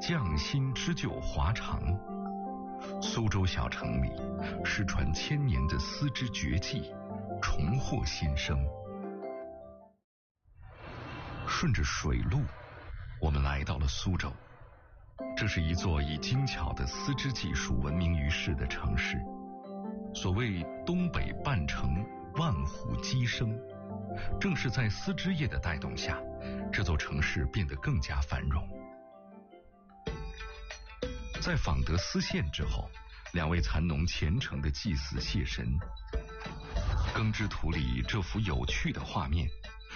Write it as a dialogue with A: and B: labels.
A: 匠心织就华裳。苏州小城里，失传千年的丝织绝技重获新生。顺着水路，我们来到了苏州。这是一座以精巧的丝织技术闻名于世的城市。所谓东北半城，万户鸡生，正是在丝织业的带动下，这座城市变得更加繁荣。在访得丝线之后，两位蚕农虔诚地祭祀谢神。耕织图里这幅有趣的画面，